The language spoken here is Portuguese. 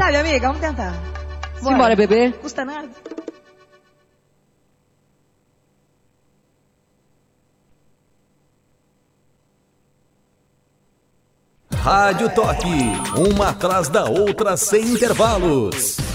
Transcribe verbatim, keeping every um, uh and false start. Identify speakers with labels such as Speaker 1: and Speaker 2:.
Speaker 1: sabe, amiga? Vamos tentar.
Speaker 2: Simbora, bebê.
Speaker 1: Custa nada.
Speaker 3: Rádio Toque, uma atrás da outra sem intervalos.